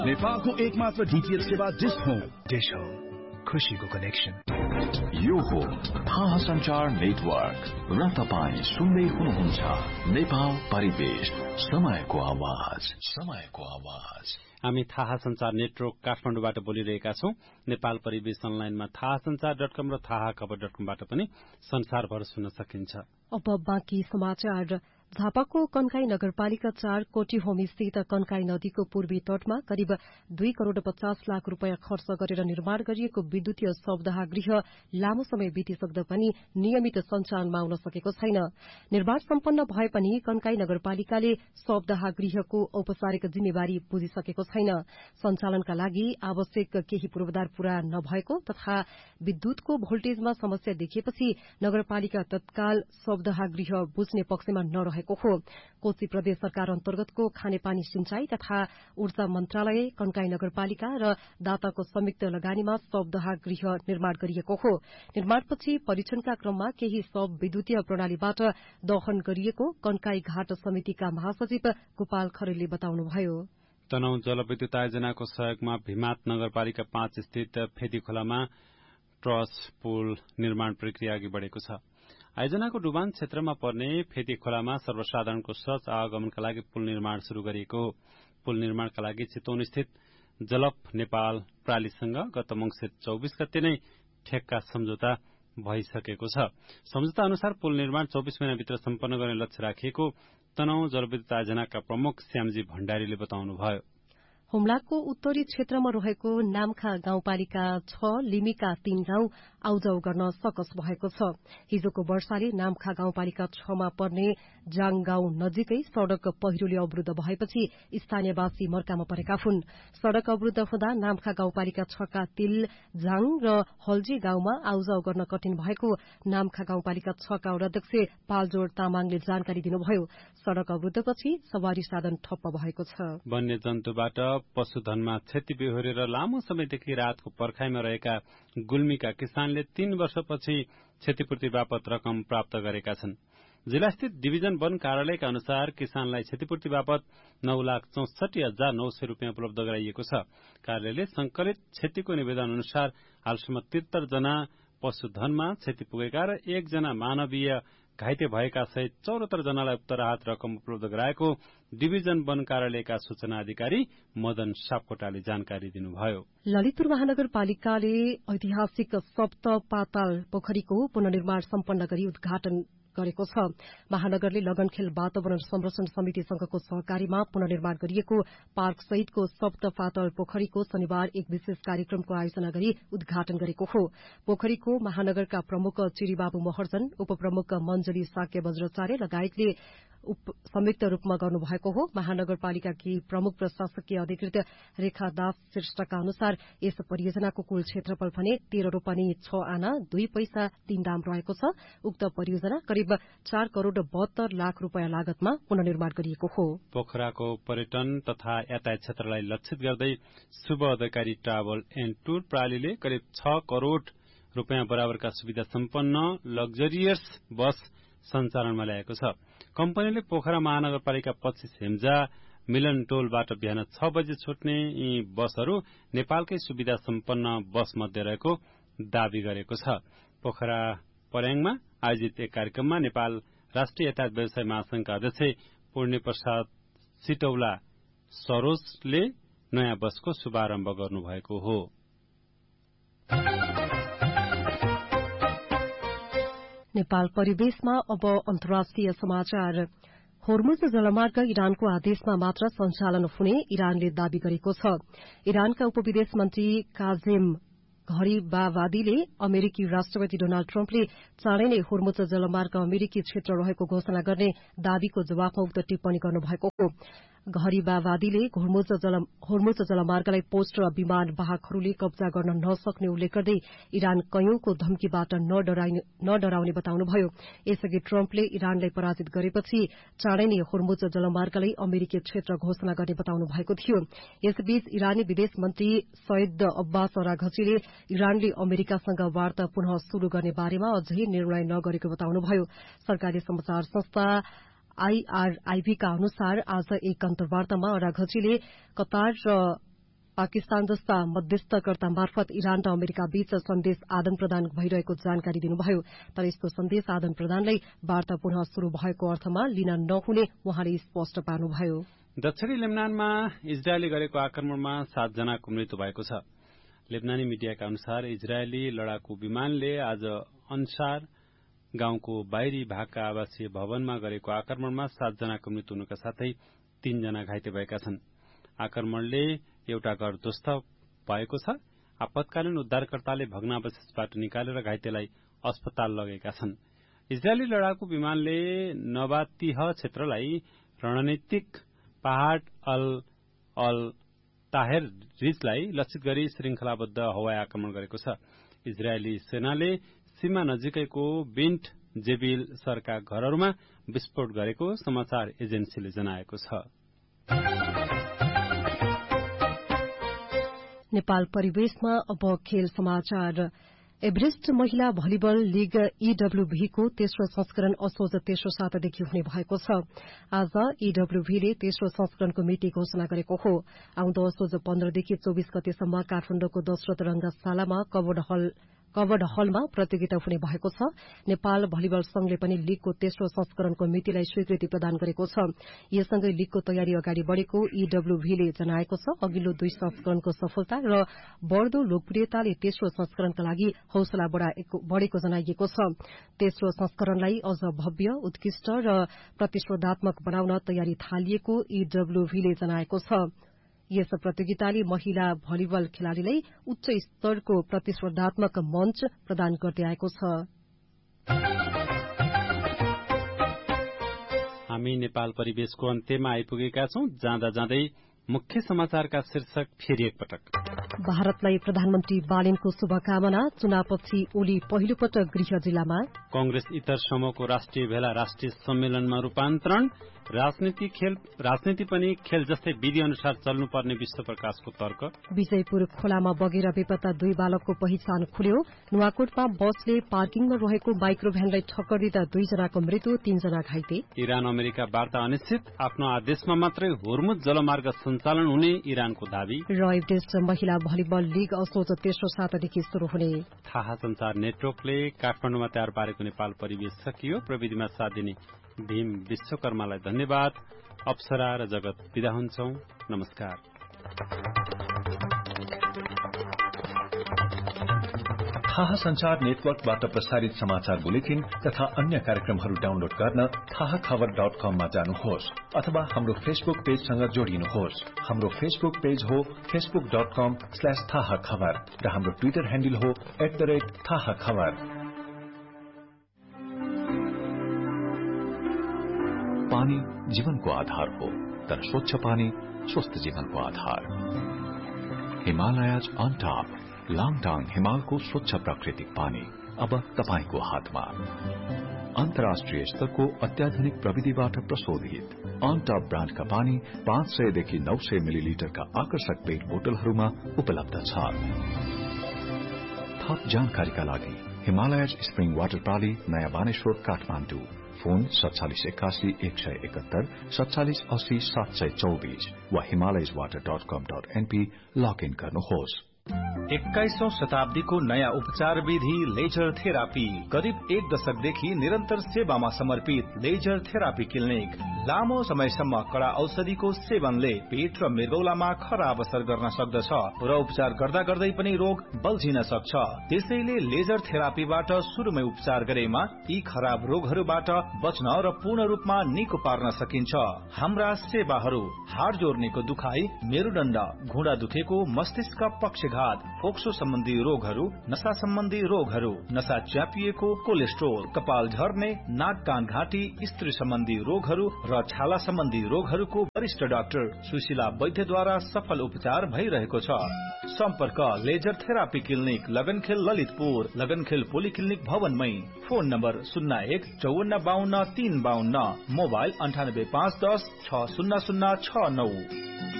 नेपालको एकमात्र डीटीएच सेवा डिश होम। डिश होम, खुशीको कनेक्सन। यो हो थाहा संचार नेटवर्क र तपाईं सुन्दै हुनुहुन्छ नेपाल परिवेश, समयको आवाज, समयको आवाज। हामी थाहा संचार नेटवर्क काठमाडौँबाट बोलिरहेका छौं। नेपाल परिवेश अनलाइनमा थाहासंचार.com र थाहाखबर.com बाट पनि संसारभर सुन्न सकिन्छ। अब बाँकी समाचार। झापाको कन्काई नगरपालिका 4 कोटीहोमी स्थित कन्काई नदीको पूर्वी तटमा करिब 2 करोड़ 50 लाख रूपियाँ खर्च गरेर निर्माण गरिएको विद्युतीय शवदाह गृह लामो समय बितिसक्दा पनि नियमित सञ्चालनमा आउन सकेको छैन। निर्माण सम्पन्न भए पनि कन्काई नगरपालिकाले शवदाह गृहको औपचारिक जिम्मेवारी बुझिसकेको छैन। सञ्चालनका लागि आवश्यक केही पूर्वाधार पूरा नभएको तथा विद्युतको भोल्टेजमा समस्या देखिएपछि नगरपालिका तत्काल शवदाह गृह बुझ्ने पक्षमा नरहे कोशी प्रदेश सरकार अन्तर्गतको खानेपानी सिंचाई तथा ऊर्जा मन्त्रालय, कन्काई नगरपालिका र दाताको संयुक्त लगानीमा शवदाह गृह निर्माण गरिएको हो। निर्माणपछि परीक्षणका क्रममा केही शव विद्युतीय प्रणालीबाट दहन गरिएको कन्काई घाट समितिका महासचिव गोपाल खरेलले बताउनुभयो। तनहुँ जलविद्युत आयोजनाको सहयोगमा भिमात नगरपालिका 5 स्थित फेदी खोलामा ट्रस पुल निर्माण प्रक्रिया अघि बढ़ेको छ। आयोजनाको डुबान क्षेत्रमा पर्ने फेदी खोलामा सर्वसाधारणको सहज आवागमनका लागि पुल निर्माण शुरू गरिएको हो। पुल निर्माणका लागि चितवन स्थित जलप नेपाल प्रालीसँग गत मंसिर 24 गते नै ठेक्का सम्झौता भइसकेको छ। सम्झौता अनुसार पुल निर्माण 24 महिनाभित्र सम्पन्न गर्ने लक्ष्य राखिएको तनहुँ जलविद्युत आयोजनाका प्रमुख श्यामजी भण्डारीले बताउनुभयो। हुम्लाको उत्तरी क्षेत्रमा रहेको नामखा गाउँपालिका 6 लिमिका 3 गाउँ आउजाउ गर्न सकस भएको छ। हिजोको वर्षाले नामखा गाउँपालिका 6 मा पर्ने जाङ गाउँ नजिकै सड़क पहिरोले अवरूद्ध भएपछि स्थानीयवासी मर्कामा परेका हुन्। सड़क अवरूद्ध हुँदा नामखा गाउँपालिका 6 का तिल, जाङ र हल्जी गाउँमा आउजाउ गर्न कठिन भएको नामखा गाउँपालिका 6 का अध्यक्ष पालजोड़ तामाङले जानकारी दिनुभयो। सड़क अवरूद्धपछि सवारी साधन ठप्प भएको छ। वन्य जन्तुबाट पशुधनमा क्षति बेहोरेर लामो समयदेखि रातको पर्खाइमा रहेका गुल्मीका किसानले 3 वर्षपछि क्षतिपूर्ति बापत रकम प्राप्त गरेका छन्। जिल्लास्थित डिभिजन वन कार्यालयका अनुसार किसानलाई क्षतिपूर्ति बापत 9,64,900 रूपियाँ उपलब्ध गराइएको छ। कार्यालयले संकलित क्षतिको निवेदन अनुसार हालसम्म 73 जना पशुधनमा क्षति पुगेका र 1 जना मानवीय घाइते भएका सहित 74 जनालाई उक्त राहत रकम उपलब्ध गराएको डिभिजन वन कार्यालयका सूचना अधिकारी मदन सापकोटाले जानकारी दिनुभयो। ललितपुर महानगरपालिकाले ऐतिहासिक सप्त पाताल पोखरीको पुनर्निर्माण सम्पन्न गरी उद्घाटन गरेको छ। महानगरले लगनखेल वातावरण संरक्षण समितिसँगको सहकारीमा पुनर्निर्माण गरिएको पार्क सहितको सप्त पातल पोखरीको शनिबार एक विशेष कार्यक्रमको आयोजना गरी उद्घाटन गरेको हो। पोखरीको महानगरका प्रमुख चिरीबाबु महर्जन, उपप्रमुख मञ्जली साक्य वज्राचार्य लगायतले संयुक्त रूपमा गर्नुभएको हो। महानगरपालिकाकी प्रमुख प्रशासकीय अधिकृत रेखा दास श्रेष्ठका अनुसार यस परियोजनाको कुल क्षेत्रफल भने 13.6 आना 2 पैसा 3 दाम रहेको छ। उक्त परियोजना करिब 4 करोड़ 72 लाख रूपियाँ लागतमा पुनर्निर्माण गरिएको हो। पोखराको पर्यटन तथा यातायात क्षेत्रलाई लक्षित गर्दै शुभ अधिकारी ट्राभल एण्ड टूर प्रालीले करिब 6 करोड़ रूपियाँ बराबरका सुविधा सम्पन्न लग्जरियस बस सञ्चालनमा ल्याएको छ। कम्पनीले पोखरा महानगरपालिका 25 हेम्जा मिलन टोलबाट बिहान 6 बजे छुट्ने यी बसहरू नेपालकै सुविधा सम्पन्न बस मध्ये रहेको दावी गरेको छ। पोखरा पर्याङमा आयोजित एक कार्यक्रममा नेपाल राष्ट्रिय यातायात व्यवसाय महासंघका अध्यक्ष पूर्णे प्रसाद सिटौला सरोजले नयाँ बसको शुभारम्भ गर्नुभएको हो। नेपाल परिवेशमा अब अन्तर्राष्ट्रिय समाचार। होर्मुज जलमार्ग इरानको आदेशमा मात्र सञ्चालन हुने इरानले दावी गरेको छ। इरानका उपविदेश मन्त्री काजेम घरिबावादीले अमेरिकी राष्ट्रपति डोनाल्ड ट्रम्पले चाँडै नै होर्मुज जलमार्ग अमेरिकी क्षेत्र रहेको घोषणा गर्ने दावीको जवाफमा उक्त टिप्पणी गर्नुभएको हो। घरिबावादीले होर्मुज जलमार्गलाई पोस्ट र विमान वाहकहरूले कब्जा गर्न नसक्ने उल्लेख गर्दै इरान कैयौंको धम्कीबाट नडराउने बताउनुभयो। यसअघि ट्रम्पले इरानलाई पराजित गरेपछि चाँडै नै होर्मुज जलमार्गलाई अमेरिकी क्षेत्र घोषणा गर्ने बताउनु भएको थियो। यसबीच इरानी विदेश मन्त्री सैयद अब्बास अराघचीले इरानले अमेरिकासँग वार्ता पुनः शुरू गर्ने बारेमा अझै निर्णय नगरेको बताउनुभयो। सरकारी समाचार संस्था IRIB का अनुसार आज एक अन्तर्वार्तामा अराघचीले कतार र पाकिस्तान जस्ता मध्यस्थकर्ता मार्फत इरान र अमेरिका बीच सन्देश आदान प्रदान भइरहेको जानकारी दिनुभयो। तर यस्तो सन्देश आदान प्रदानलाई वार्ता पुनः शुरू भएको अर्थमा लिन नहुने उहाँले स्पष्ट पार्नुभयो। दक्षिणी लेबनानमा इजरायलले गरेको आक्रमणमा 7 जनाको मृत्यु भएको छ। लेबनानी मिडियाका अनुसार इजरायली लडाकू विमानले आज अन्सार गाउँको बाहिरी भागका आवासीय भवनमा गरेको आक्रमणमा 7 जनाको मृत्यु हुनुका साथै 3 जना घाइते भएका छन्। आक्रमणले एउटा घर ध्वस्त भएको छ। आपतकालीन उद्धारकर्ताले भग्नावशेषबाट निकालेर घाइतेलाई अस्पताल लगेका छन्। इजरायली लडाकू विमानले नबातिह क्षेत्रलाई रणनीतिक पहाड अल ताहेर रिजलाई लक्षित गरी श्रृंखलाबद्ध हवाई आक्रमण गरेको छ। इजरायली सेनाले सीमा नजिकैको बिन्ट जेबिल सरका घरहरूमा विस्फोट गरेको समाचार एजेन्सीले जनाएको छ। नेपाल परिवेशमा अब खेल समाचार। एभरेस्ट महिला भलिबल लीग EWV को तेस्रो संस्करण असोज तेस्रो सातादेखि हुने भएको छ। आज EWVले तेस्रो संस्करणको मिति घोषणा गरेको हो। आउँदो असोज 15 देखि 24 गतेसम्म काठमाडौँको दशरथ रंगशालामा कवर्ड हलमा प्रतियोगिता हुने भएको छ। नेपाल भलिबल संघले पनि लीगको तेस्रो संस्करणको मितिलाई स्वीकृति प्रदान गरेको छ। यससँगै लीगको तयारी अगाडि बढ़ेको EWVले जनाएको छ। अघिल्लो 2 संस्करणको सफलता र बढ़दो लोकप्रियताले तेस्रो संस्करणका लागि हौसला बढ़ेको जनाइएको छ। तेस्रो संस्करणलाई अझ भव्य, उत्कृष्ट र प्रतिस्पर्धात्मक बनाउन तयारी थालिएको EWVले जनाएको छ। यस प्रतियोगिताले महिला भलिबल खेलाड़ीलाई उच्च स्तरको प्रतिस्पर्धात्मक मञ्च प्रदान गर्दै आएको छ। हामी नेपाल परिवेशको अन्त्यमा आइपुगेका छौं। जाँदा जाँदै मुख्य समाचारका शीर्षक फेरि एकपटक। भारतलाई प्रधानमन्त्री बालेनको शुभकामना। चुनावपछि ओली पहिलो पटक गृह जिल्लामा। कांग्रेस इतर समूहको राष्ट्रिय भेला राष्ट्रिय सम्मेलनमा रूपान्तरण। राजनीति पनि खेल जस्तै विधि अनुसार चल्नुपर्ने विश्व प्रकाशको तर्क। विजयपुर खोलामा बगेर बेपत्ता 2 बालकको पहिचान खुल्यो। नुवाकोटमा बसले पार्किङमा रहेको माइक्रो भ्यानलाई ठक्कर दिँदा 2 जनाको मृत्यु, 3 जना घाइते। इरान अमेरिका वार्ता अनिश्चित। आफ्नो आदेशमा मात्रै होर्मुज जलमार्ग सञ्चालन हुने इरानको दावी। र एभरेस्ट महिला भलिबल लीग असोज तेस्रो सातादेखि शुरू हुने। थाहा संचार नेटवर्कले काठमाडौँमा तयार पारेको नेपाल परिवेश सकियो। प्रविधिमा साथ दिने भीम विश्वकर्मालाई धन्यवाद। अप्सरा र जगत बिदा हुन्छौं। नमस्कार। थाहा संचार नेटवर्कबाट प्रसारित समाचार बुलेटिन तथा अन्य कार्यक्रमहरू डाउनलोड गर्न थाहाखबर.com मा जानुहोस् अथवा हाम्रो फेसबुक पेजसँग जोडिनुहोस्। हाम्रो फेसबुक पेज हो facebook.com/थाहाखबर र हाम्रो ट्विटर ह्यान्डल हो @थाहाखबर। पानी जीवनको आधार हो, तर स्वच्छ पानी स्वस्थ जीवनको आधार। हिमालयज अन टप लाङटाङ हिमालको स्वच्छ प्राकृतिक पानी अब तपाईको हातमा। अन्तर्राष्ट्रिय स्तरको अत्याधुनिक प्रविधिबाट प्रशोधित अन टप ब्रान्डका पानी 500 देखि 900 मिलिलिटरका आकर्षक पेट बोतलहरूमा उपलब्ध छ। थप जानकारीका लागि हिमालयज स्प्रिङ वाटर प्रणाली, नयाँ बानेश्वर, काठमाडौँ। फोन 4781 171 4780 724 वा himalayaswater.com.np लगइन गर्नुहोस्। 21औं शताब्दीको नयाँ उपचार विधि लेजर थेरापी। करिब 1 दशकदेखि निरन्तर सेवामा समर्पित लेजर थेरापी क्लिनिक। लामो समयसम्म कडा औषधिको सेवनले पेट र मृगौलामा खराब असर गर्न सक्दछ र उपचार गर्दा गर्दै पनि रोग बल्झिन सक्छ। त्यसैले लेजर थेरापीबाट सुरुमै उपचार गरेमा यी खराब रोगहरूबाट बच्न र पूर्ण रूपमा निको पार्न सकिन्छ। हाम्रा सेवाहरू हाड जोड्नेको दुखाइ, मेरुदण्ड, घुँडा दुखेको, मस्तिष्क पक्षघात, फोक्सो सम्बन्धी रोगहरू, नशा सम्बन्धी रोगहरू, नशा च्यापिएको, कोलेस्ट्रोल, कपाल झर्ने, नाक कान घाँटी, स्त्री सम्बन्धी रोगहरू र छाला सम्बन्धी रोगहरूको वरिष्ठ डाक्टर सुशीला वैद्यद्वारा सफल उपचार भइरहेको छ। सम्पर्क laser therapy clinic, लगनखेल, Lalitpur, लगनखेल polyclinic भवनमै। Phone number 01 54 52 352, mobile 98 510 60069।